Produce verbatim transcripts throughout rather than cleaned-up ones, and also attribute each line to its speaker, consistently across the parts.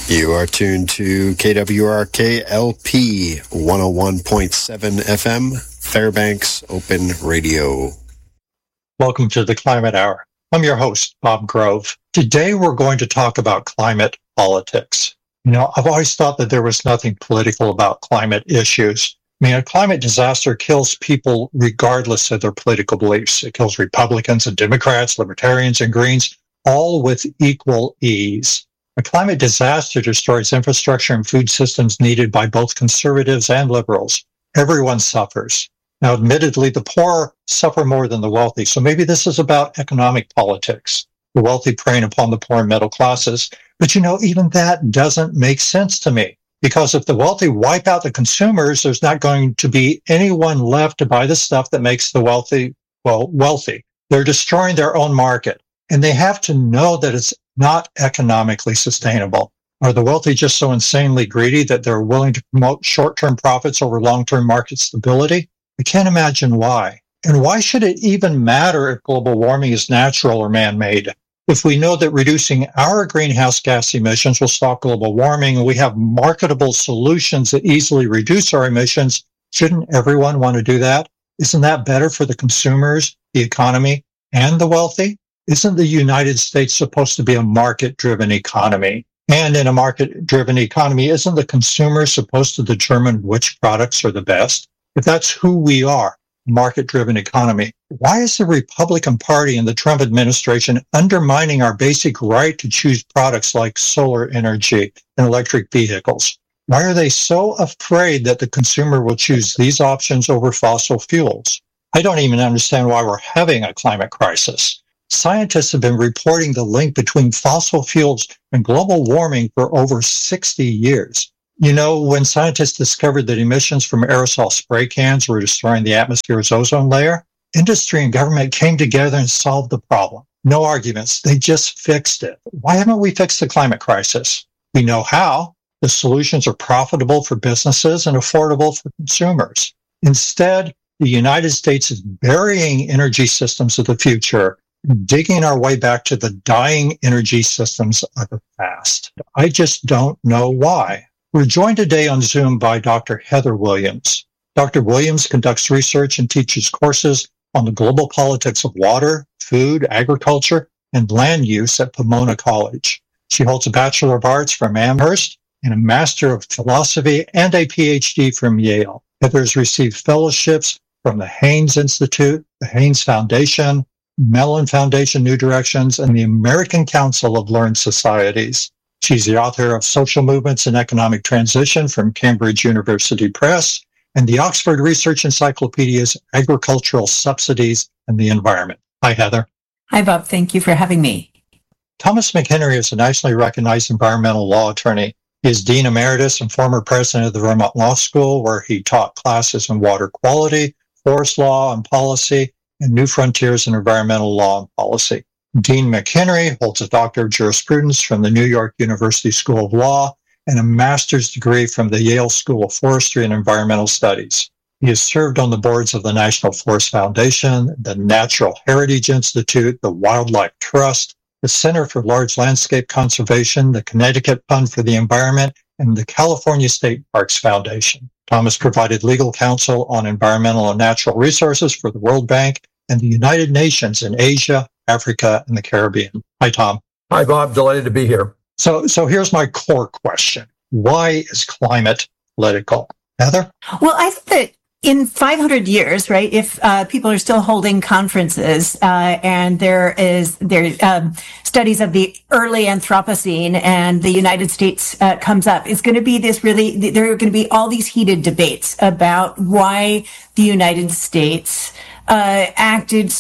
Speaker 1: You are tuned to K W R K L P one oh one point seven F M, Fairbanks Open Radio.
Speaker 2: Welcome to the Climate Hour. I'm your host, Bob Grove. Today we're going to talk about climate politics. You know, I've always thought that there was nothing political about climate issues. I mean, a climate disaster kills people regardless of their political beliefs. It kills Republicans and Democrats, Libertarians and Greens, all with equal ease. A climate disaster destroys infrastructure and food systems needed by both conservatives and liberals. Everyone suffers. Now, admittedly, the poor suffer more than the wealthy, so maybe this is about economic politics, the wealthy preying upon the poor and middle classes. But, you know, even that doesn't make sense to me, because if the wealthy wipe out the consumers, there's not going to be anyone left to buy the stuff that makes the wealthy, well, wealthy. They're destroying their own market, and they have to know that it's not economically sustainable. Are the wealthy just so insanely greedy that they're willing to promote short-term profits over long-term market stability? I can't imagine why. And why should it even matter if global warming is natural or man-made? If we know that reducing our greenhouse gas emissions will stop global warming and we have marketable solutions that easily reduce our emissions, shouldn't everyone want to do that? Isn't that better for the consumers, the economy, and the wealthy? Isn't the United States supposed to be a market-driven economy? And in a market-driven economy, isn't the consumer supposed to determine which products are the best? If that's who we are, a market-driven economy, why is the Republican Party and the Trump administration undermining our basic right to choose products like solar energy and electric vehicles? Why are they so afraid that the consumer will choose these options over fossil fuels? I don't even understand why we're having a climate crisis. Scientists have been reporting the link between fossil fuels and global warming for over sixty years. You know, when scientists discovered that emissions from aerosol spray cans were destroying the atmosphere's ozone layer, industry and government came together and solved the problem. No arguments. They just fixed it. Why haven't we fixed the climate crisis? We know how. The solutions are profitable for businesses and affordable for consumers. Instead, the United States is burying energy systems of the future, digging our way back to the dying energy systems of the past. I just don't know why. We're joined today on Zoom by Doctor Heather Williams. Doctor Williams conducts research and teaches courses on the global politics of water, food, agriculture, and land use at Pomona College. She holds a Bachelor of Arts from Amherst and a Master of Philosophy and a P H D from Yale. Heather has received fellowships from the Haynes Institute, the Haynes Foundation, Mellon Foundation New Directions, and the American Council of Learned Societies. She's the author of Social Movements and Economic Transition from Cambridge University Press and the Oxford Research Encyclopedia's Agricultural Subsidies and the Environment. Hi, Heather.
Speaker 3: Hi, Bob. Thank you for having me.
Speaker 2: Thomas McHenry is a nationally recognized environmental law attorney. He is Dean Emeritus and former president of the Vermont Law School, where he taught classes in water quality, forest law and policy, and New Frontiers in Environmental Law and Policy. Dean McHenry holds a Doctor of Jurisprudence from the New York University School of Law and a master's degree from the Yale School of Forestry and Environmental Studies. He has served on the boards of the National Forest Foundation, the Natural Heritage Institute, the Wildlife Trust, the Center for Large Landscape Conservation, the Connecticut Fund for the Environment, and the California State Parks Foundation. Thomas provided legal counsel on environmental and natural resources for the World Bank and the United Nations in Asia, Africa, and the Caribbean. Hi, Tom.
Speaker 4: Hi, Bob. Delighted to be here.
Speaker 2: So, so here's my core question. Why is climate political? Heather?
Speaker 3: Well, I think that in five hundred years, right, if uh, people are still holding conferences uh, and there is there um, studies of the early Anthropocene and the United States uh, comes up, it's going to be this really, there are going to be all these heated debates about why the United States uh, acted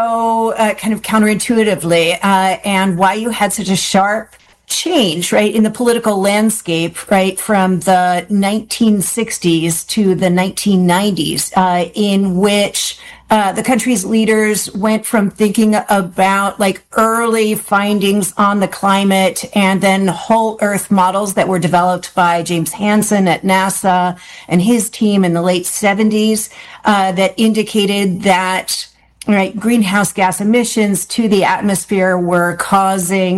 Speaker 3: so uh, kind of counterintuitively uh, and why you had such a sharp change, right, in the political landscape, right, from the nineteen sixties to the nineteen nineties, uh, in which uh, the country's leaders went from thinking about like early findings on the climate and then whole Earth models that were developed by James Hansen at NASA and his team in the late seventies uh, that indicated that, right, greenhouse gas emissions to the atmosphere were causing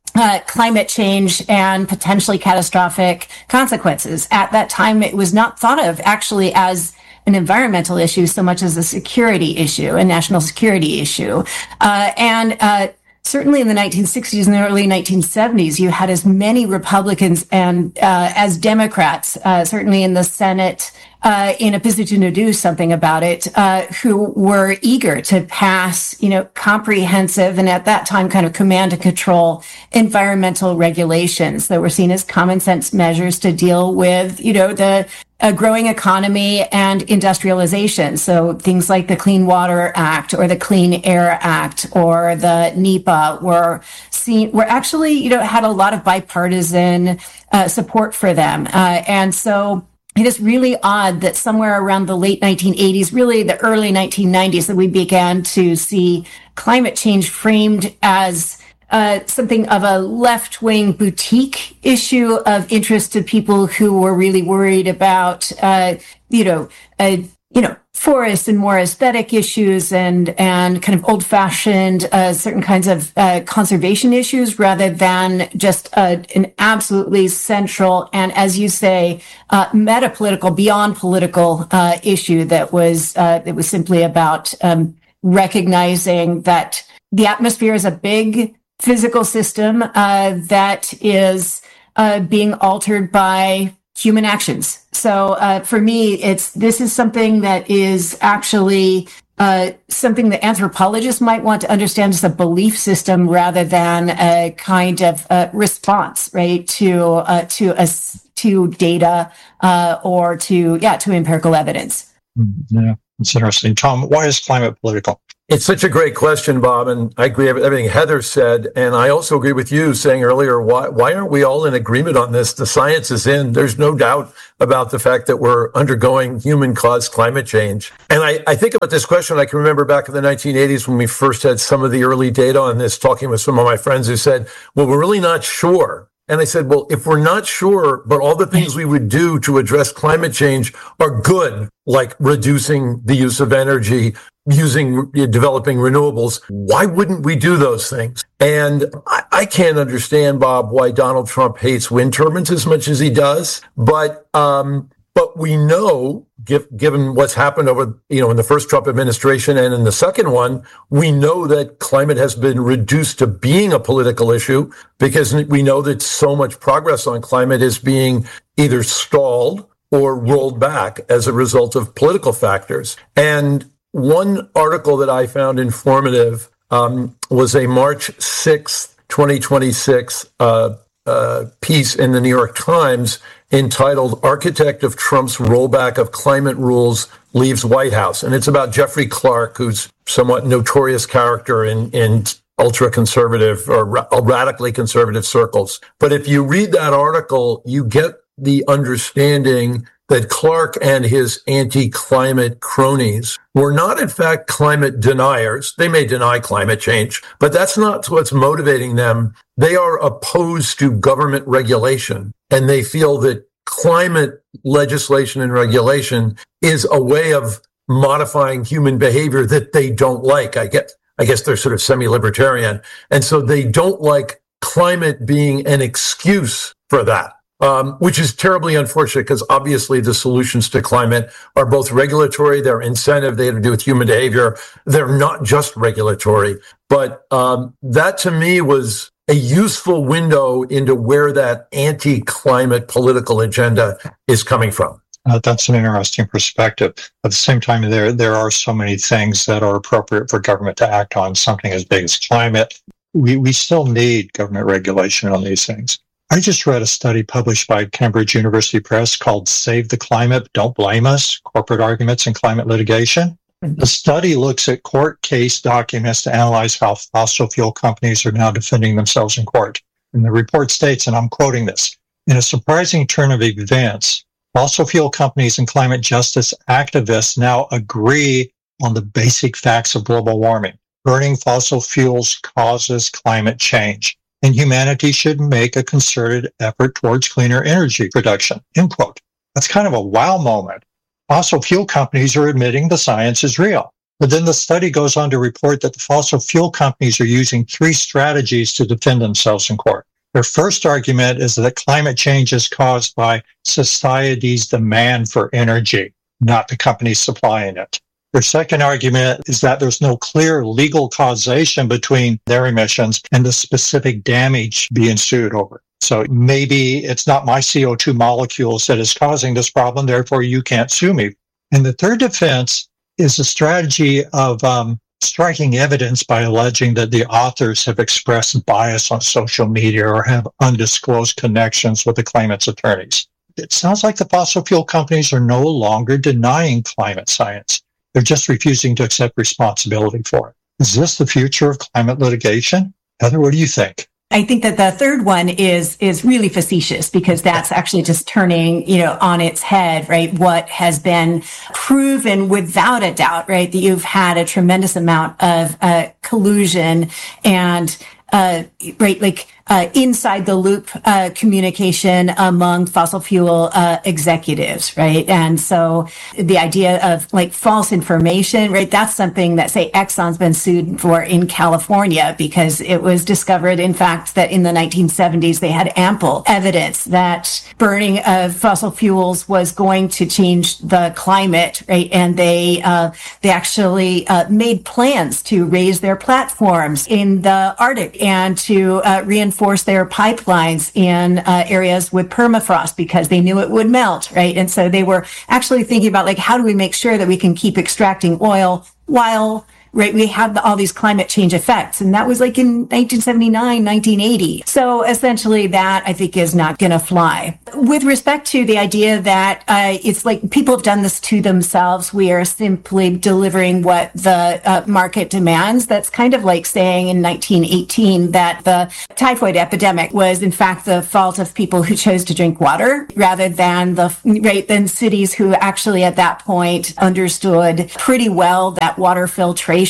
Speaker 3: uh, climate change and potentially catastrophic consequences. At that time, it was not thought of actually as an environmental issue so much as a security issue, a national security issue. Uh, and uh, certainly in the nineteen sixties and the early nineteen seventies, you had as many Republicans and uh, as Democrats, uh, certainly in the Senate, uh, in a position to do something about it, uh, who were eager to pass, you know, comprehensive and at that time kind of command and control environmental regulations that were seen as common sense measures to deal with, you know, the a growing economy and industrialization. So things like the Clean Water Act or the Clean Air Act or the NEPA were seen, were actually, you know, had a lot of bipartisan uh, support for them. Uh, and so it is really odd that somewhere around the late nineteen eighties, really the early nineteen nineties, that we began to see climate change framed as Uh, something of a left-wing boutique issue of interest to people who were really worried about, uh, you know, uh, you know, forest and more aesthetic issues and and kind of old-fashioned uh, certain kinds of uh, conservation issues, rather than just uh, an absolutely central and, as you say, uh, meta-political, beyond political uh, issue that was uh, that was simply about um, recognizing that the atmosphere is a big physical system uh, that is uh, being altered by human actions. So uh, for me, it's this is something that is actually uh, something that anthropologists might want to understand as a belief system rather than a kind of uh, response, right, to uh, to a, to data uh, or to yeah to empirical evidence.
Speaker 2: Yeah, it's interesting. Tom, why is climate political?
Speaker 4: It's such a great question, Bob, and I agree with everything Heather said. And I also agree with you saying earlier, why, why aren't we all in agreement on this? The science is in. There's no doubt about the fact that we're undergoing human-caused climate change. And I, I think about this question. I can remember back in the nineteen eighties when we first had some of the early data on this, talking with some of my friends who said, well, we're really not sure. And I said, well, if we're not sure, but all the things we would do to address climate change are good, like reducing the use of energy, using, developing renewables, why wouldn't we do those things? And I, I can't understand, Bob, why Donald Trump hates wind turbines as much as he does. But, um, but we know, give, given what's happened over, you know, in the first Trump administration and in the second one, we know that climate has been reduced to being a political issue because we know that so much progress on climate is being either stalled or rolled back as a result of political factors. And one article that I found informative um, was a March sixth, twenty twenty-six uh, uh, piece in the New York Times entitled "Architect of Trump's Rollback of Climate Rules Leaves White House." And it's about Jeffrey Clark, who's somewhat notorious character in, in ultra-conservative or ra- radically conservative circles. But if you read that article, you get the understanding that Clark and his anti-climate cronies were not, in fact, climate deniers. They may deny climate change, but that's not what's motivating them. They are opposed to government regulation, and they feel that climate legislation and regulation is a way of modifying human behavior that they don't like. I guess, I guess they're sort of semi-libertarian. And so they don't like climate being an excuse for that. Um, which is terribly unfortunate because obviously the solutions to climate are both regulatory, they're incentive, they have to do with human behavior. They're not just regulatory. But um, that to me was a useful window into where that anti-climate political agenda is coming from.
Speaker 2: Uh, that's an interesting perspective. At the same time, there there are so many things that are appropriate for government to act on, something as big as climate. We, we still need government regulation on these things. I just read a study published by Cambridge University Press called Save the Climate, Don't Blame Us, Corporate Arguments in Climate Litigation. The study looks at court case documents to analyze how fossil fuel companies are now defending themselves in court. And the report states, and I'm quoting this, in a surprising turn of events, fossil fuel companies and climate justice activists now agree on the basic facts of global warming. Burning fossil fuels causes climate change, and humanity should make a concerted effort towards cleaner energy production, end quote. That's kind of a wow moment. Fossil fuel companies are admitting the science is real. But then the study goes on to report that the fossil fuel companies are using three strategies to defend themselves in court. Their first argument is that climate change is caused by society's demand for energy, not the companies supplying it. Their second argument is that there's no clear legal causation between their emissions and the specific damage being sued over. So maybe it's not my C O two molecules that is causing this problem, therefore you can't sue me. And the third defense is a strategy of um, striking evidence by alleging that the authors have expressed bias on social media or have undisclosed connections with the claimant's attorneys. It sounds like the fossil fuel companies are no longer denying climate science. They're just refusing to accept responsibility for it. Is this the future of climate litigation? Heather, what do you think?
Speaker 3: I think that the third one is is really facetious because that's actually just turning, you know, on its head, right? What has been proven without a doubt, right? That you've had a tremendous amount of uh, collusion and uh, right, like uh, inside the loop uh, communication among fossil fuel uh, executives, right? And so the idea of like false information, right? That's something that, say, Exxon's been sued for in California because it was discovered, in fact, that in the nineteen seventies they had ample evidence that burning of fossil fuels was going to change the climate, right? And they uh, they actually uh, made plans to raise their platforms in the Arctic and to uh, reinforce their pipelines in uh, areas with permafrost because they knew it would melt, right? And so they were actually thinking about, like, how do we make sure that we can keep extracting oil while, right, we have the, all these climate change effects. And that was like in nineteen seventy-nine, nineteen eighty. So essentially that, I think, is not going to fly. With respect to the idea that uh, it's like people have done this to themselves, we are simply delivering what the uh, market demands. That's kind of like saying in nineteen eighteen that the typhoid epidemic was in fact the fault of people who chose to drink water rather than the, right, than cities who actually at that point understood pretty well that water filtration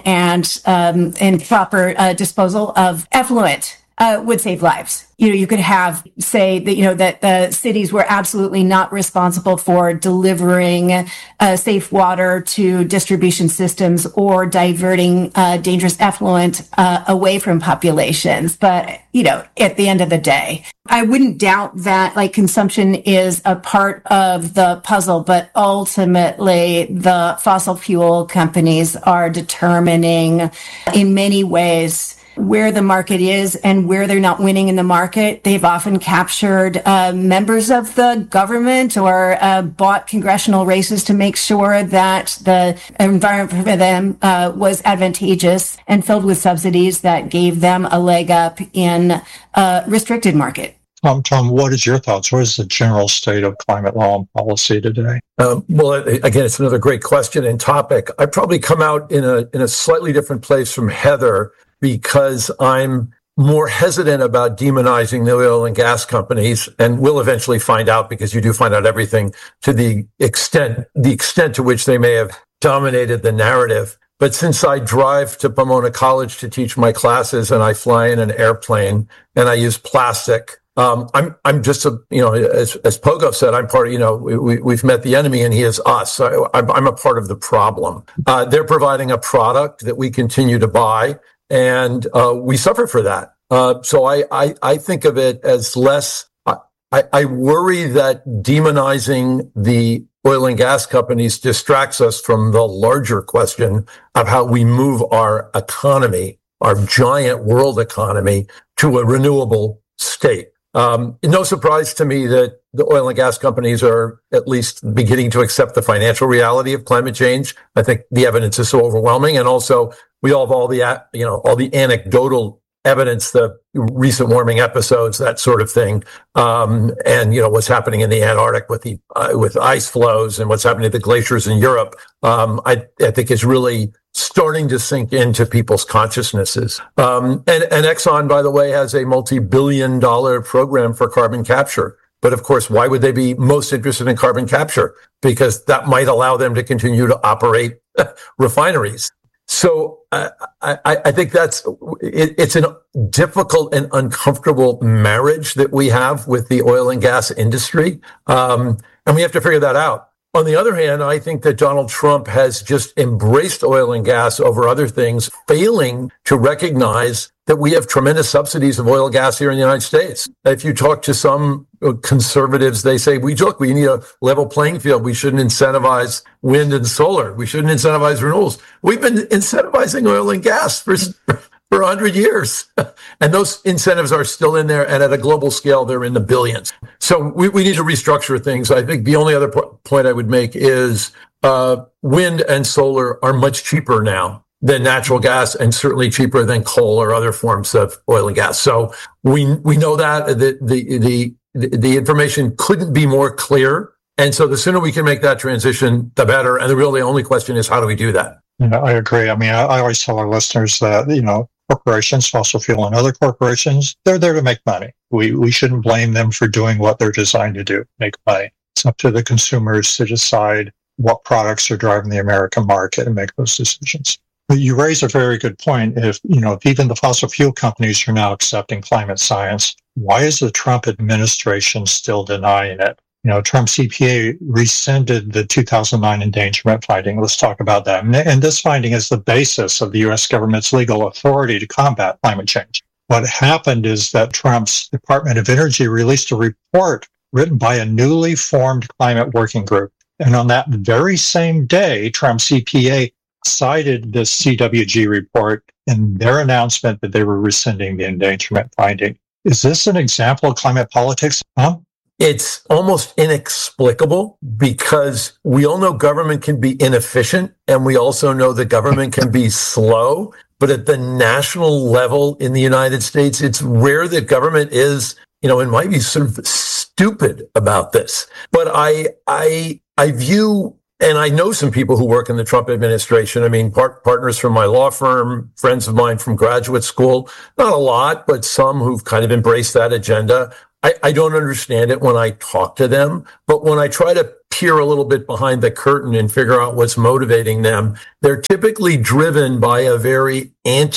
Speaker 3: and um, and proper uh, disposal of effluent uh, would save lives. You know, you could have say that, you know, that the cities were absolutely not responsible for delivering uh, safe water to distribution systems or diverting uh, dangerous effluent uh, away from populations. But, you know, at the end of the day, I wouldn't doubt that like consumption is a part of the puzzle, but ultimately the fossil fuel companies are determining in many ways where the market is and where they're not winning in the market. They've often captured uh, members of the government or uh, bought congressional races to make sure that the environment for them uh, was advantageous and filled with subsidies that gave them a leg up in a restricted market.
Speaker 2: Um, Tom, what is your thoughts? What is the general state of climate law and policy today?
Speaker 4: Um, well, again, it's another great question and topic. I probably come out in a in a slightly different place from Heather, because I'm more hesitant about demonizing the oil and gas companies, and we'll eventually find out, because you do find out everything, to the extent the extent to which they may have dominated the narrative. But since I drive to Pomona College to teach my classes and I fly in an airplane and I use plastic, um, I'm I'm just a you know as as Pogo said, I'm part of, you know we, we've met the enemy and he is us. So I'm, I'm a part of the problem. Uh, they're providing a product that we continue to buy. And uh, we suffer for that. Uh, so I, I, I think of it as less, I, I worry that demonizing the oil and gas companies distracts us from the larger question of how we move our economy, our giant world economy, to a renewable state. Um, no surprise to me that the oil and gas companies are at least beginning to accept the financial reality of climate change. I think the evidence is so overwhelming. And also we all have all the, you know, all the anecdotal evidence, the recent warming episodes, that sort of thing. Um, and, you know, what's happening in the Antarctic with the, uh, with ice flows and what's happening to the glaciers in Europe. Um, I, I think is really starting to sink into people's consciousnesses. Um, and, and Exxon, by the way, has a multi-billion dollar program for carbon capture. But of course, why would they be most interested in carbon capture? Because that might allow them to continue to operate refineries. So uh, I, I think that's it, it's a difficult and uncomfortable marriage that we have with the oil and gas industry, um, and we have to figure that out. On the other hand, I think that Donald Trump has just embraced oil and gas over other things, failing to recognize that we have tremendous subsidies of oil and gas here in the United States. If you talk to some conservatives, they say, we look, we need a level playing field. We shouldn't incentivize wind and solar. We shouldn't incentivize renewables. We've been incentivizing oil and gas for for one hundred years. And those incentives are still in there. And at a global scale, they're in the billions. So we, we need to restructure things. I think the only other po- point I would make is uh, wind and solar are much cheaper now than natural gas, and certainly cheaper than coal or other forms of oil and gas. So we we know that the the the, the information couldn't be more clear. And so the sooner we can make that transition, the better. And the really only question is, how do we do that?
Speaker 2: Yeah, I agree. I mean, I, I always tell our listeners that, you know, corporations, fossil fuel and other corporations, they're there to make money. We we shouldn't blame them for doing what they're designed to do, make money. It's up to the consumers to decide what products are driving the American market and make those decisions. But you raise a very good point. If, you know, if even the fossil fuel companies are now accepting climate science, why is the Trump administration still denying it? You know, Trump's E P A rescinded the two thousand nine endangerment finding. Let's talk about that. And this finding is the basis of the U S government's legal authority to combat climate change. What happened is that Trump's Department of Energy released a report written by a newly formed climate working group. And on that very same day, Trump's E P A cited this C W G report in their announcement that they were rescinding the endangerment finding. Is this an example of climate politics? Huh?
Speaker 4: It's almost inexplicable, because we all know government can be inefficient, and we also know that government can be slow. But at the national level in the United States, it's rare that government is, you know, it might be sort of stupid about this. But I, I, I view, and I know some people who work in the Trump administration. I mean, part, partners from my law firm, friends of mine from graduate school, not a lot, but some who've kind of embraced that agenda. I, I don't understand it when I talk to them, but when I try to peer a little bit behind the curtain and figure out what's motivating them, they're typically driven by a very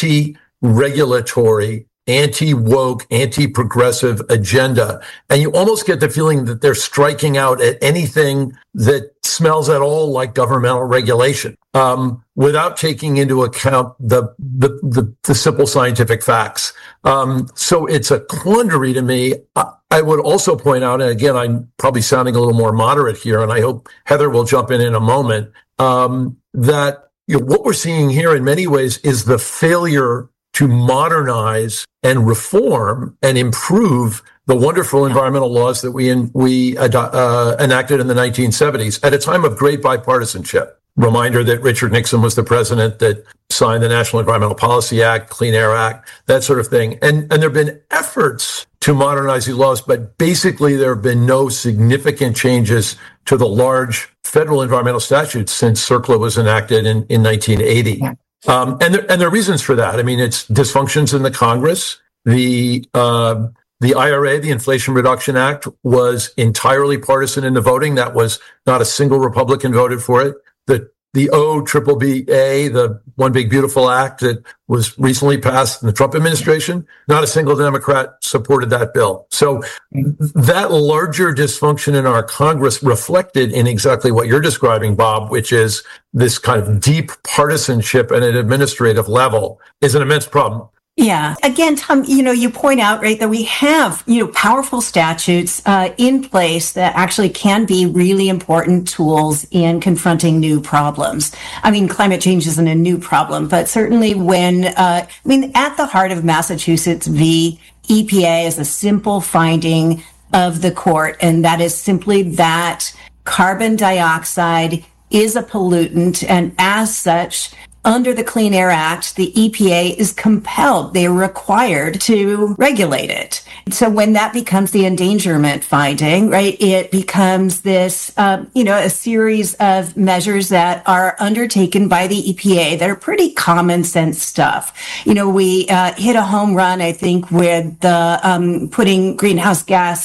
Speaker 4: anti-regulatory, anti-woke, anti-progressive agenda. And you almost get the feeling that they're striking out at anything that smells at all like governmental regulation, um, without taking into account the, the, the, the simple scientific facts. Um, so it's a quandary to me. I, I would also point out, and again, I'm probably sounding a little more moderate here, and I hope Heather will jump in in a moment, um, that, you know, what we're seeing here in many ways is the failure to modernize and reform and improve the wonderful environmental laws that we in, we uh, enacted in the nineteen seventies at a time of great bipartisanship. Reminder that Richard Nixon was the president that signed the National Environmental Policy Act, Clean Air Act, that sort of thing. And, and there have been efforts to modernize these laws, but basically there have been no significant changes to the large federal environmental statutes since CERCLA was enacted in, in nineteen eighty. Yeah. Um, and there, and there are reasons for that. I mean, it's dysfunctions in the Congress. The, uh, the I R A, the Inflation Reduction Act, was entirely partisan in the voting. That was not a single Republican voted for it. The, the O B B B A, the One Big Beautiful Act that was recently passed in the Trump administration, not a single Democrat supported that bill. So that larger dysfunction in our Congress reflected in exactly what you're describing, Bob, which is this kind of deep partisanship at an administrative level is an immense problem.
Speaker 3: Yeah. Again, Tom, you know, you point out, right, that we have, you know, powerful statutes uh, in place that actually can be really important tools in confronting new problems. I mean, climate change isn't a new problem, but certainly when, uh, I mean, at the heart of Massachusetts v. E P A is a simple finding of the court, and that is simply that carbon dioxide is a pollutant, and as such, under the Clean Air Act, the E P A is compelled, they are required to regulate it. So when that becomes the endangerment finding, right, it becomes this, um, you know, a series of measures that are undertaken by the E P A that are pretty common sense stuff. You know, we uh, hit a home run, I think, with the um, putting greenhouse gas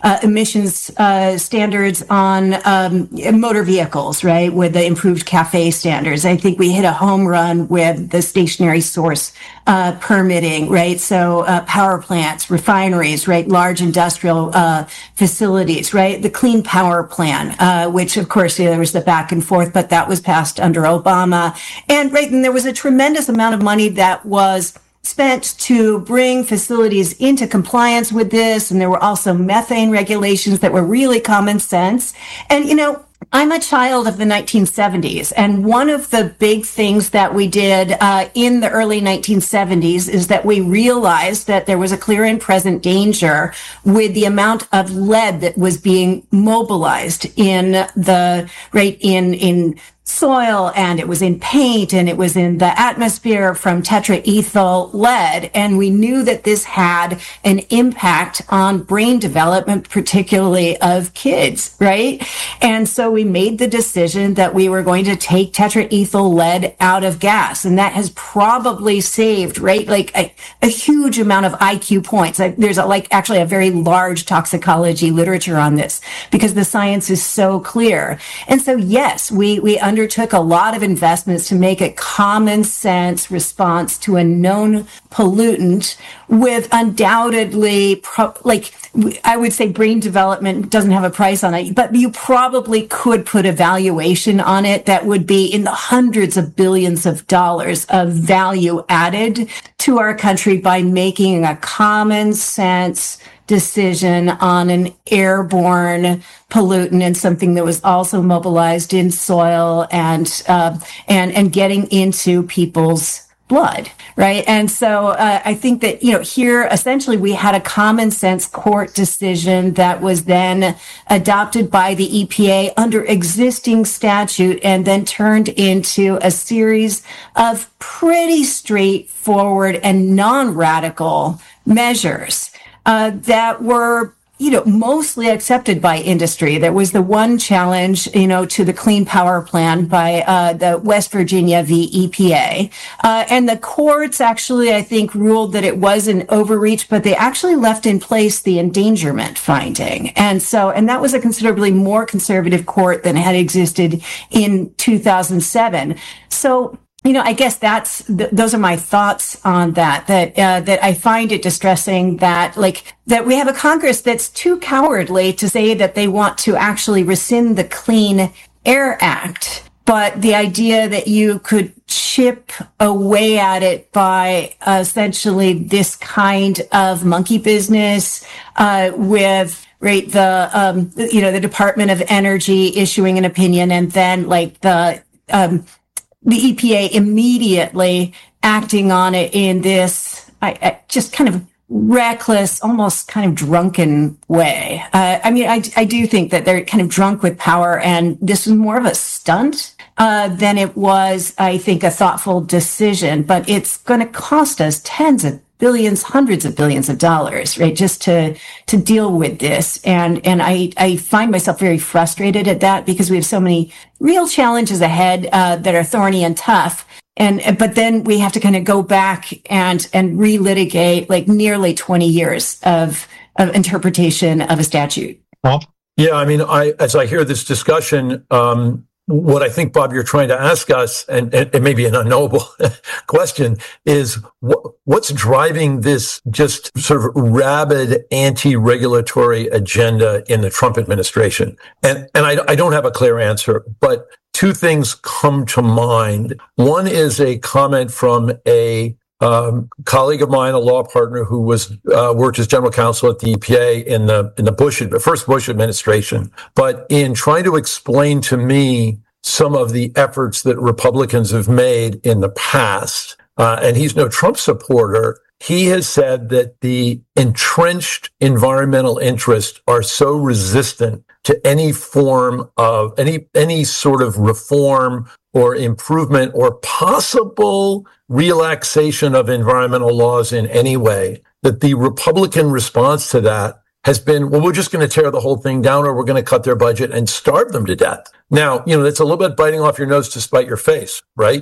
Speaker 3: uh, emissions uh, standards on um, motor vehicles, right, with the improved CAFE standards. I think we hit a home run with the stationary source uh, permitting, right? So uh, power plants, refineries, right, large industrial uh, facilities, right? The Clean Power Plan, uh, which of course there was the back and forth, but that was passed under Obama. And right, and there was a tremendous amount of money that was spent to bring facilities into compliance with this. And there were also methane regulations that were really common sense. And, you know, I'm a child of the nineteen seventies, and one of the big things that we did uh, in the early nineteen seventies is that we realized that there was a clear and present danger with the amount of lead that was being mobilized in the right in in soil, and it was in paint, and it was in the atmosphere from tetraethyl lead. And we knew that this had an impact on brain development, particularly of kids, right? And so we made the decision that we were going to take tetraethyl lead out of gas. And that has probably saved, right, like a, a huge amount of I Q points. There's a, like actually a very large toxicology literature on this because the science is so clear. And so, yes, we, we undertook a lot of investments to make a common sense response to a known pollutant with undoubtedly, pro- like, I would say brain development doesn't have a price on it, but you probably could put a valuation on it that would be in the hundreds of billions of dollars of value added to our country by making a common sense decision on an airborne pollutant and something that was also mobilized in soil and uh, and and getting into people's blood, right? And so uh, I think that, you know, here essentially we had a common sense court decision that was then adopted by the E P A under existing statute and then turned into a series of pretty straightforward and non-radical measures uh, that were, you know, mostly accepted by industry. There was the one challenge, you know, to the Clean Power Plan by uh, the West Virginia v. E P A. Uh, and the courts actually, I think, ruled that it was an overreach, but they actually left in place the endangerment finding. And so, and that was a considerably more conservative court than had existed in two thousand seven. So, you know, I guess that's, th- those are my thoughts on that, that, uh, that I find it distressing that, like, that we have a Congress that's too cowardly to say that they want to actually rescind the Clean Air Act. But the idea that you could chip away at it by uh, essentially this kind of monkey business, uh, with, right, the, um, you know, the Department of Energy issuing an opinion and then like the, um, the E P A immediately acting on it in this I, I, just kind of reckless, almost kind of drunken way. Uh, I mean, I, I do think that they're kind of drunk with power, and this was more of a stunt uh, than it was, I think, a thoughtful decision. But it's going to cost us tens of billions, hundreds of billions of dollars, right, just to to deal with this. And and I, I find myself very frustrated at that because we have so many real challenges ahead uh, that are thorny and tough. And but then we have to kind of go back and and relitigate like nearly twenty years of of interpretation of a statute.
Speaker 2: Well,
Speaker 4: yeah, I mean, I as I hear this discussion, um, what I think, Bob, you're trying to ask us, and, and it may be an unknowable question, is wh- what's driving this just sort of rabid anti-regulatory agenda in the Trump administration? And and I, I don't have a clear answer, but two things come to mind. One is a comment from a um, colleague of mine, a law partner who was uh, worked as general counsel at the E P A in the in the Bush the first Bush administration, but in trying to explain to me some of the efforts that Republicans have made in the past, uh, and he's no Trump supporter. He has said that the entrenched environmental interests are so resistant to any form of any any sort of reform or improvement or possible relaxation of environmental laws in any way, that the Republican response to that has been, well, we're just going to tear the whole thing down, or we're going to cut their budget and starve them to death. Now, you know, that's a little bit biting off your nose to spite your face, right?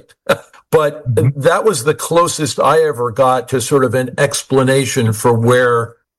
Speaker 4: But mm-hmm. that was the closest I ever got to sort of an explanation for where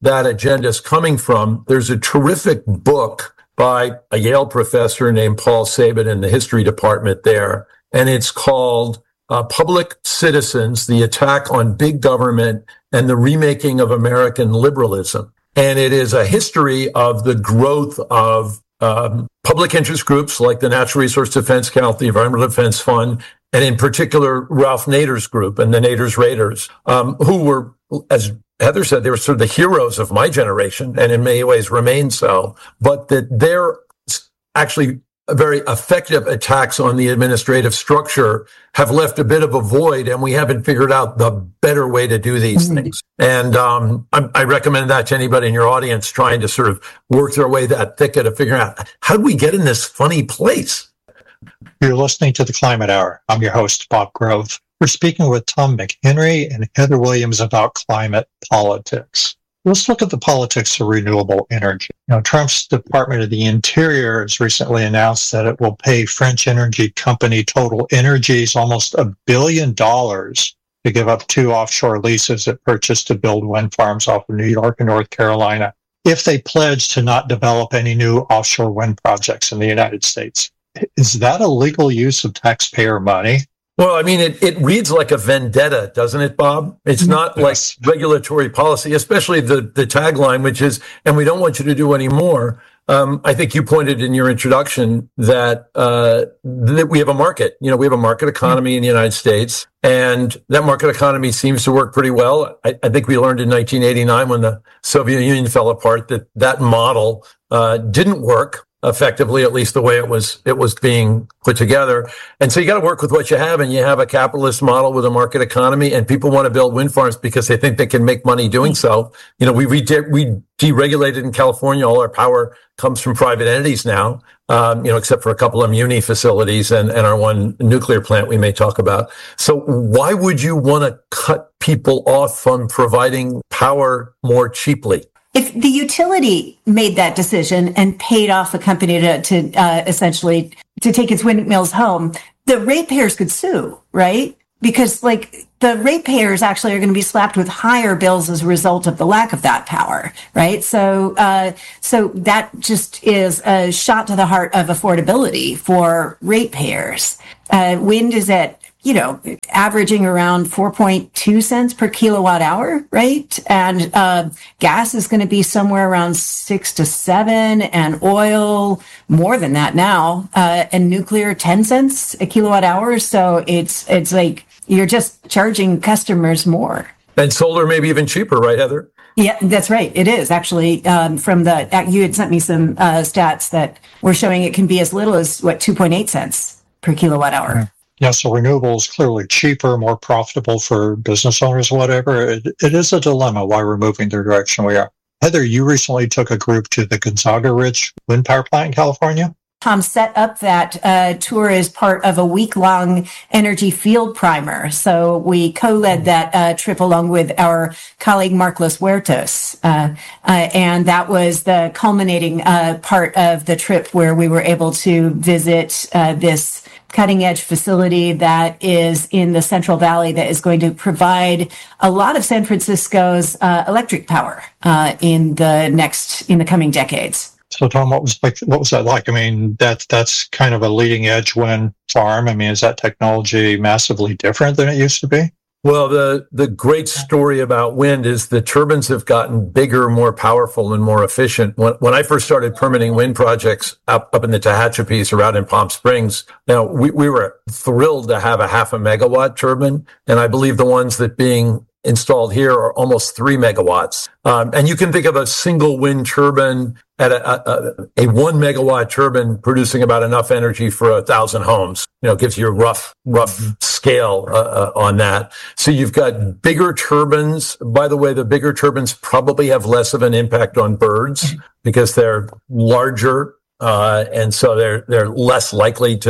Speaker 4: that agenda is coming from, there's a terrific book by a Yale professor named Paul Sabin in the history department there. And it's called uh, Public Citizens, the Attack on Big Government and the Remaking of American Liberalism. And it is a history of the growth of um, public interest groups like the Natural Resource Defense Council, the Environmental Defense Fund, and in particular, Ralph Nader's group and the Nader's Raiders, um, who were, as Heather said, they were sort of the heroes of my generation and in many ways remain so, but that they're actually very effective attacks on the administrative structure have left a bit of a void, and we haven't figured out the better way to do these mm-hmm. things. And um, I, I recommend that to anybody in your audience trying to sort of work their way that thicket of figuring out, how do we get in this funny place?
Speaker 2: You're listening to the Climate Hour. I'm your host, Bob Grove. We're speaking with Tom McHenry and Heather Williams about climate politics. Let's look at the politics of renewable energy. You know, Trump's Department of the Interior has recently announced that it will pay French energy company Total Energies almost a billion dollars to give up two offshore leases it purchased to build wind farms off of New York and North Carolina if they pledge to not develop any new offshore wind projects in the United States. Is that a legal use of taxpayer money?
Speaker 4: Well, I mean, it, it reads like a vendetta, doesn't it, Bob? It's not yes. like regulatory policy, especially the, the tagline, which is, and we don't want you to do any more. Um, I think you pointed in your introduction that, uh, that we have a market. You know, we have a market economy in the United States, and that market economy seems to work pretty well. I, I think we learned in nineteen eighty-nine when the Soviet Union fell apart that that model uh, didn't work effectively, at least the way it was it was being put together. And so you got to work with what you have, and you have a capitalist model with a market economy, and people want to build wind farms because they think they can make money doing so. You know, we we, de- we deregulated in California. All our power comes from private entities now, um, you know, except for a couple of muni facilities and, and our one nuclear plant we may talk about. So why would you want to cut people off from providing power more cheaply?
Speaker 3: If the utility made that decision and paid off a company to, to uh, essentially to take its windmills home, the ratepayers could sue, right? Because like the ratepayers actually are going to be slapped with higher bills as a result of the lack of that power, right? So, uh, so that just is a shot to the heart of affordability for ratepayers. Uh, wind is at you know, averaging around four point two cents per kilowatt hour, right? And uh, gas is going to be somewhere around six to seven, and oil more than that now, uh, and nuclear ten cents a kilowatt hour. So it's it's like you're just charging customers more.
Speaker 4: And solar maybe even cheaper, right, Heather?
Speaker 3: Yeah, that's right. It is actually um, from the you had sent me some uh, stats that were showing it can be as little as what two point eight cents per kilowatt hour.
Speaker 2: Mm-hmm. Yeah, so renewable is clearly cheaper, more profitable for business owners, whatever. It, it is a dilemma why we're moving the direction we are. Heather, you recently took a group to the Gonzaga Ridge wind power plant in California.
Speaker 3: Tom set up that uh, tour as part of a week-long energy field primer. So we co-led that uh, trip along with our colleague Marcos Huertas. Uh, uh, and that was the culminating uh, part of the trip where we were able to visit uh, this cutting-edge facility that is in the Central Valley that is going to provide a lot of San Francisco's uh, electric power uh, in the next in the coming decades.
Speaker 2: So, Tom, what was like? What was that like? I mean, that that's kind of a leading-edge wind farm. I mean, is that technology massively different than it used to be?
Speaker 4: Well, the, the great story about wind is the turbines have gotten bigger, more powerful, and more efficient. When, when I first started permitting wind projects up, up in the Tehachapi's around in Palm Springs, now we, we were thrilled to have a half a megawatt turbine. And I believe the ones that being installed here are almost three megawatts. Um, and you can think of a single wind turbine at a, a, a one megawatt turbine producing about enough energy for a thousand homes. You know, gives you a rough, rough scale uh, uh, on that. So you've got bigger turbines. By the way, the bigger turbines probably have less of an impact on birds because they're larger. Uh, and so they're, they're less likely to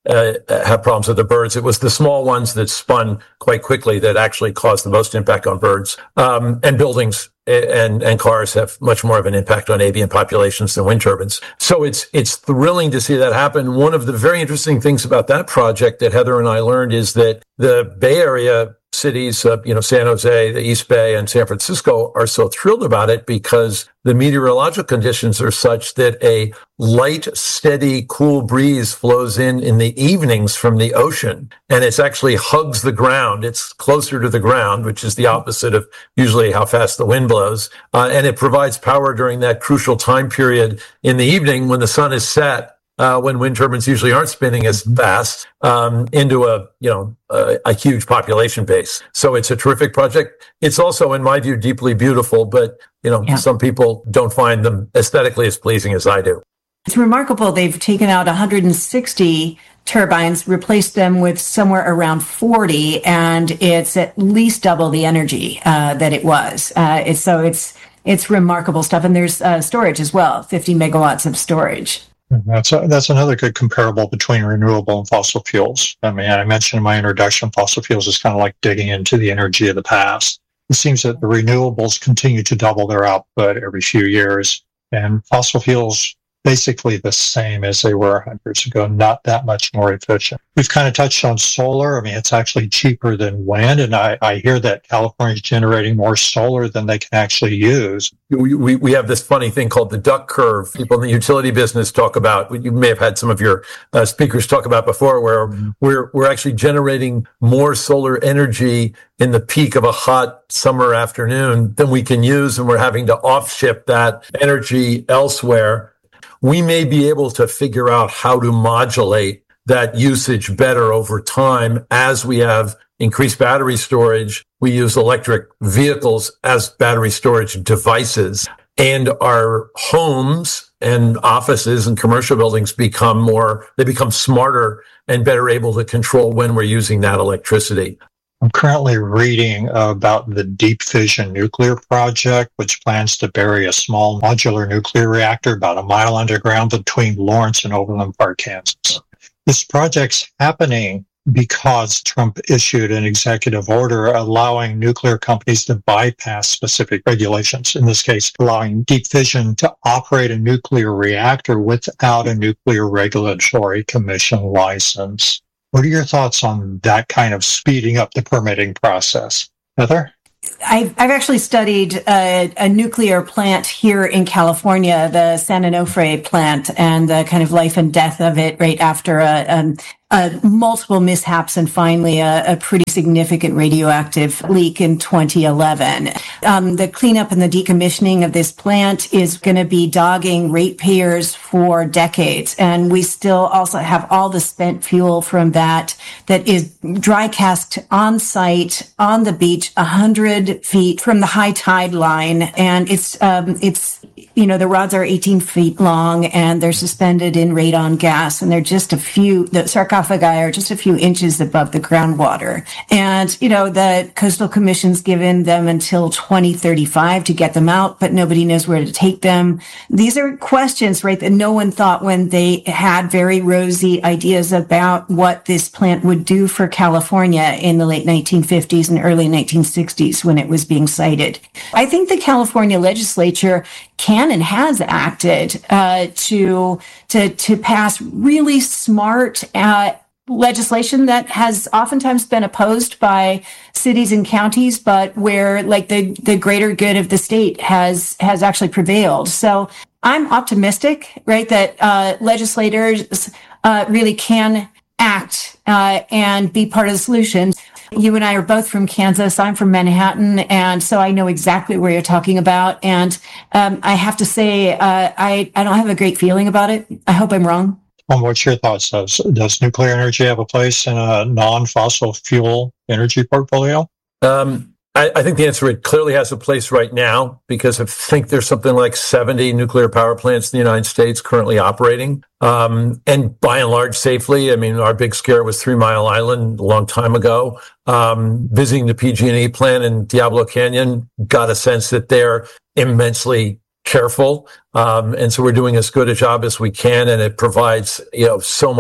Speaker 4: uh, have problems with the birds. It was the small ones that spun quite quickly that actually caused the most impact on birds. Um, and buildings and, and cars have much more of an impact on avian populations than wind turbines. So it's, it's thrilling to see that happen. One of the very interesting things about that project that Heather and I learned is that the Bay Area cities, uh, you know, San Jose, the East Bay, and San Francisco are so thrilled about it because the meteorological conditions are such that a light, steady, cool breeze flows in in the evenings from the ocean, and it actually hugs the ground. It's closer to the ground, which is the opposite of usually how fast the wind blows, uh, and it provides power during that crucial time period in the evening when the sun is set. Uh, when wind turbines usually aren't spinning as fast, um, into a, you know, a, a huge population base. So it's a terrific project. It's also, in my view, deeply beautiful, but, you know, yeah. some people don't find them aesthetically as pleasing as I do.
Speaker 3: It's remarkable. They've taken out one hundred sixty turbines, replaced them with somewhere around forty, and it's at least double the energy, uh, that it was. Uh, it's, so it's, it's remarkable stuff. And there's, uh, storage as well, fifty megawatts of storage.
Speaker 2: That's a, that's another good comparable between renewable and fossil fuels. I mean, I mentioned in my introduction, fossil fuels is kind of like digging into the energy of the past. It seems that the renewables continue to double their output every few years, and fossil fuels basically the same as they were one hundred years ago, not that much more efficient. We've kind of touched on solar. I mean, it's actually cheaper than wind, and I, I hear that California is generating more solar than they can actually use.
Speaker 4: We, we we have this funny thing called the duck curve. People in the utility business talk about, you may have had some of your uh, speakers talk about before, where we're we're actually generating more solar energy in the peak of a hot summer afternoon than we can use, and we're having to off-ship that energy elsewhere. We may be able to figure out how to modulate that usage better over time as we have increased battery storage. We use electric vehicles as battery storage devices, and our homes and offices and commercial buildings become more, they become smarter and better able to control when we're using that electricity.
Speaker 2: I'm currently reading about the Deep Fission nuclear project, which plans to bury a small modular nuclear reactor about a mile underground between Lawrence and Overland Park, Kansas. This project's happening because Trump issued an executive order allowing nuclear companies to bypass specific regulations. In this case, allowing Deep Fission to operate a nuclear reactor without a Nuclear Regulatory Commission license. What are your thoughts on that kind of speeding up the permitting process? Heather?
Speaker 3: I've, I've actually studied a, a nuclear plant here in California, the San Onofre plant, and the kind of life and death of it right after a, um, a multiple mishaps and finally a, a pretty significant radioactive leak in twenty eleven. Um, the cleanup and the decommissioning of this plant is going to be dogging ratepayers for decades. And we still also have all the spent fuel from that that is dry casked on site on the beach, one hundred feet from the high tide line. And it's, um, it's, you know, the rods are eighteen feet long and they're suspended in radon gas, and they're just a few, the sarcophagi are just a few inches above the groundwater. And, you know, the Coastal Commission's given them until twenty thirty-five to get them out, but nobody knows where to take them. These are questions, right, that no one thought when they had very rosy ideas about what this plant would do for California in the late nineteen fifties and early nineteen sixties when it was being sited. I think the California legislature can and has acted uh, to to to pass really smart uh, legislation that has oftentimes been opposed by cities and counties, but where like the the greater good of the state has has actually prevailed. So I'm optimistic, right, that uh, legislators uh, really can act uh, and be part of the solution. You and I are both from Kansas. I'm from Manhattan, and so I know exactly where you're talking about. And um, I have to say, uh, I, I don't have a great feeling about it. I hope I'm wrong.
Speaker 2: Um, what's your thoughts? Does, does nuclear energy have a place in a non-fossil fuel energy portfolio?
Speaker 4: Um, I, I think the answer, it clearly has a place right now, because I think there's something like seventy nuclear power plants in the United States currently operating, um, and by and large safely. I mean, our big scare was Three Mile Island a long time ago. Um, visiting the P G and E plant in Diablo Canyon, got a sense that they're immensely careful. Um, and so we're doing as good a job as we can, and it provides, you know, so much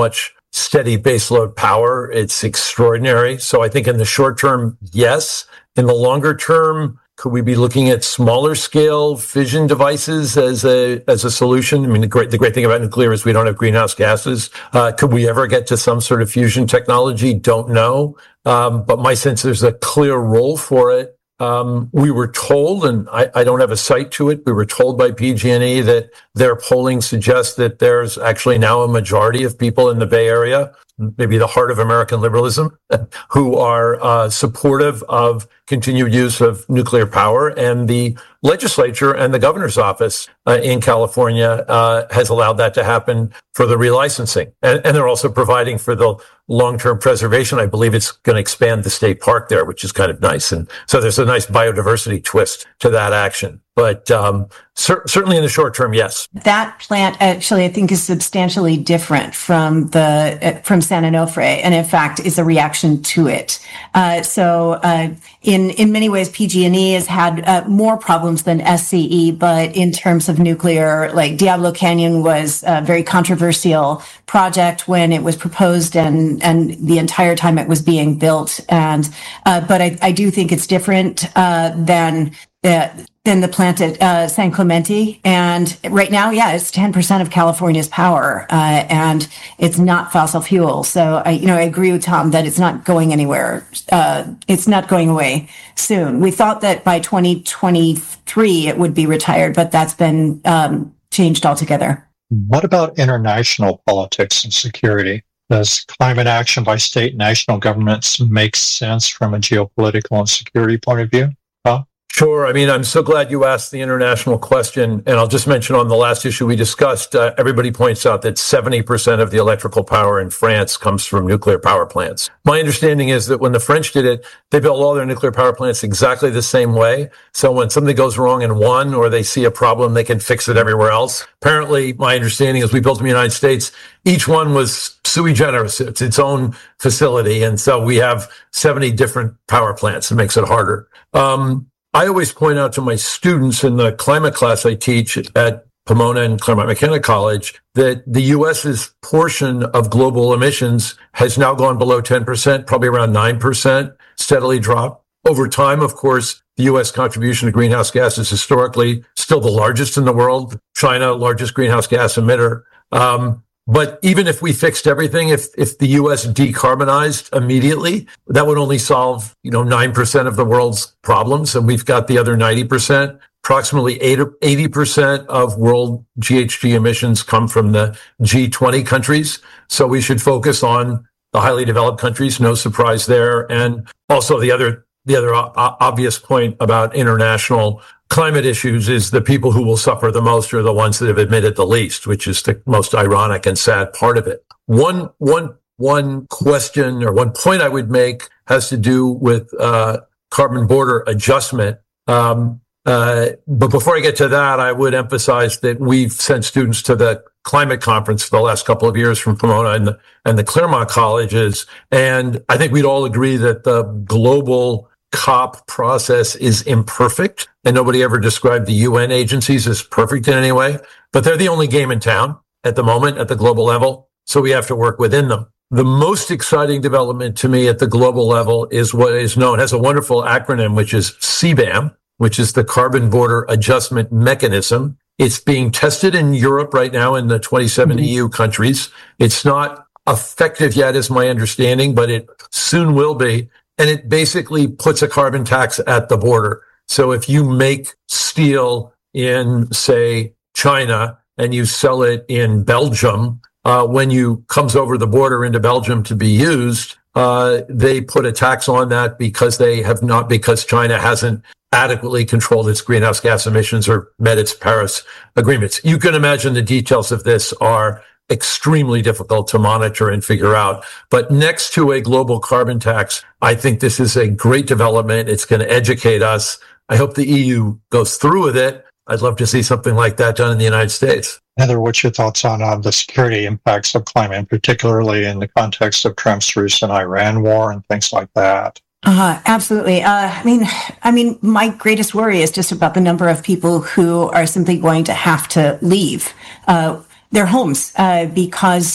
Speaker 4: steady baseload power. It's extraordinary. So I think in the short term, yes. In the longer term, could we be looking at smaller scale fission devices as a as a solution? I mean, the great the great thing about nuclear is we don't have greenhouse gases. Uh, could we ever get to some sort of fusion technology? Don't know. Um, but my sense there's a clear role for it. Um, we were told, and I, I don't have a cite to it, we were told by P G and E that their polling suggests that there's actually now a majority of people in the Bay Area, maybe the heart of American liberalism, who are uh, supportive of continued use of nuclear power. And the legislature and the governor's office uh, in California uh, has allowed that to happen for the relicensing. And, and they're also providing for the long-term preservation. I believe it's going to expand the state park there, which is kind of nice. And so there's a nice biodiversity twist to that action. But um, cer- certainly in the short term, yes.
Speaker 3: That plant actually, I think, is substantially different from the uh, from San Onofre, and in fact, is a reaction to it. Uh, so, uh, in in many ways, P G and E has had uh, more problems than S C E. But in terms of nuclear, like Diablo Canyon was a very controversial project when it was proposed, and and the entire time it was being built. And uh, but I, I do think it's different uh, than. The, than the plant at uh, San Clemente. And right now, yeah, it's ten percent of California's power, uh, and it's not fossil fuel. So I, you know, I agree with Tom that it's not going anywhere. Uh, it's not going away soon. We thought that by twenty twenty-three it would be retired, but that's been um, changed altogether.
Speaker 2: What about international politics and security? Does climate action by state and national governments make sense from a geopolitical and security point of view? Huh?
Speaker 4: Sure. I mean, I'm so glad you asked the international question. And I'll just mention on the last issue we discussed, uh, everybody points out that seventy percent of the electrical power in France comes from nuclear power plants. My understanding is that when the French did it, they built all their nuclear power plants exactly the same way. So when something goes wrong in one or they see a problem, they can fix it everywhere else. Apparently, my understanding is we built them in the United States. Each one was sui generis. It's its own facility. And so we have seventy different power plants. It makes it harder. Um, I always point out to my students in the climate class I teach at Pomona and Claremont McKenna College that the U S's portion of global emissions has now gone below ten percent, probably around nine percent, steadily dropped. Over time, of course, the U S contribution to greenhouse gases historically still the largest in the world. China, largest greenhouse gas emitter. Um, But even if we fixed everything, if if the U S decarbonized immediately, that would only solve, you know, nine percent of the world's problems. And we've got the other ninety percent. Approximately eighty percent of world G H G emissions come from the G twenty countries. So we should focus on the highly developed countries. No surprise there. And also the other the other o- obvious point about international climate issues is the people who will suffer the most are the ones that have admitted the least, which is the most ironic and sad part of it. One, one, one question or one point I would make has to do with uh, carbon border adjustment. Um, uh, but before I get to that, I would emphasize that we've sent students to the climate conference for the last couple of years from Pomona and the, and the Claremont colleges. And I think we'd all agree that the global COP process is imperfect, and nobody ever described the U N agencies as perfect in any way, but they're the only game in town at the moment at the global level. So we have to work within them. The most exciting development to me at the global level is what is known as a wonderful acronym, which is C BAM, which is the Carbon Border Adjustment Mechanism. It's being tested in Europe right now in the twenty-seven mm-hmm. E U countries. It's not effective yet, is my understanding, but it soon will be. And it basically puts a carbon tax at the border. So if you make steel in, say, China and you sell it in Belgium, uh, when you comes over the border into Belgium to be used, uh, they put a tax on that because they have not, because China hasn't adequately controlled its greenhouse gas emissions or met its Paris agreements. You can imagine the details of this are extremely difficult to monitor and figure out. But next to a global carbon tax, I think this is a great development. It's going to educate us. I hope the E U goes through with it. I'd love to see something like that done in the United States.
Speaker 2: Heather, what's your thoughts on uh, the security impacts of climate, particularly in the context of Trump's recent Iran war and things like that?
Speaker 3: Uh, absolutely. Uh, I mean, I mean, my greatest worry is just about the number of people who are simply going to have to leave uh, their homes uh, because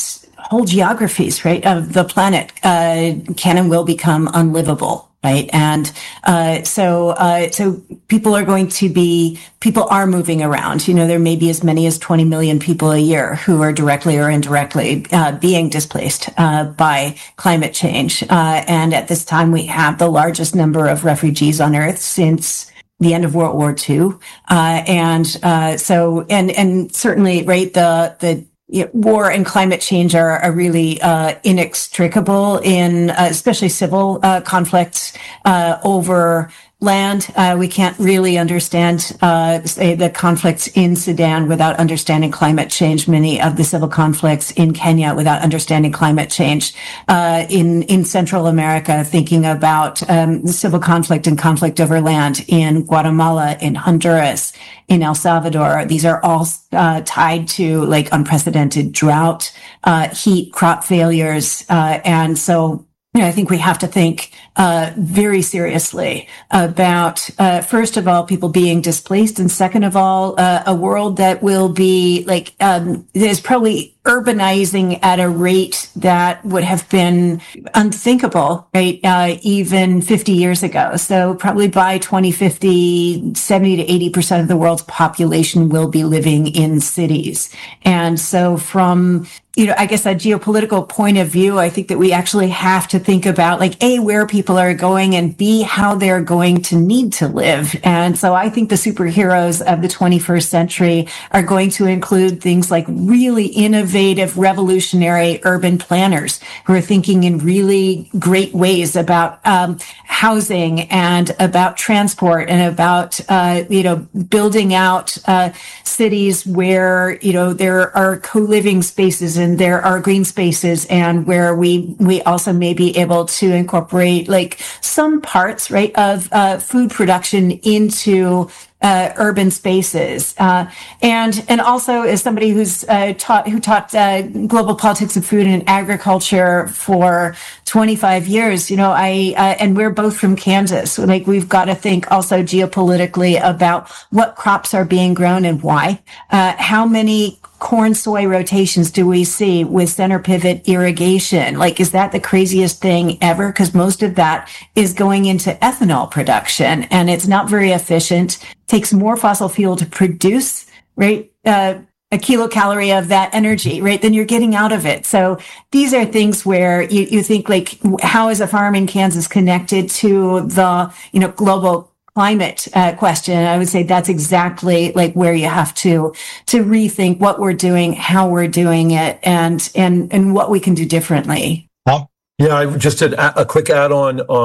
Speaker 3: whole geographies, right, of the planet uh, can and will become unlivable. Right. And, uh, so, uh, so people are going to be, people are moving around. You know, there may be as many as twenty million people a year who are directly or indirectly, uh, being displaced, uh, by climate change. Uh, and at this time, we have the largest number of refugees on Earth since the end of World War Two. Uh, and, uh, so, and, and certainly, right, the, the, You know, war and climate change are, are really uh, inextricable in uh, especially civil uh, conflicts uh, over land. Uh, we can't really understand, uh, say, the conflicts in Sudan without understanding climate change. Many of the civil conflicts in Kenya without understanding climate change. Uh, in in Central America, thinking about um, the civil conflict and conflict over land in Guatemala, in Honduras, in El Salvador. These are all uh, tied to like unprecedented drought, uh, heat, crop failures, uh, and so. You know, I think we have to think uh, very seriously about, uh, first of all, people being displaced, and second of all, uh, a world that will be like um, is probably urbanizing at a rate that would have been unthinkable, right? Uh, even fifty years ago. So probably by twenty fifty, seventy to eighty percent of the world's population will be living in cities. And so from you know, I guess a geopolitical point of view, I think that we actually have to think about like A, where people are going, and B, how they're going to need to live. And so I think the superheroes of the twenty-first century are going to include things like really innovative, revolutionary urban planners who are thinking in really great ways about um, housing and about transport and about, uh, you know, building out uh, cities where, you know, there are co-living spaces and there are green spaces, and where we we also may be able to incorporate like some parts, right, of uh, food production into uh, urban spaces. Uh, and and also as somebody who's uh, taught who taught uh, global politics of food and agriculture for twenty-five years, you know, I uh, and we're both from Kansas. Like we've got to think also geopolitically about what crops are being grown and why. Uh, how many corn soy rotations do we see with center pivot irrigation? Like, is that the craziest thing ever? Because most of that is going into ethanol production, and it's not very efficient. Takes more fossil fuel to produce, right? Uh, a kilocalorie of that energy, right? Then you're getting out of it. So these are things where you, you think like, how is a farm in Kansas connected to the, you know, global climate uh, question? I would say that's exactly like where you have to to rethink what we're doing, how we're doing it, and and and what we can do differently.
Speaker 4: Yeah, I just did a, a quick add-on on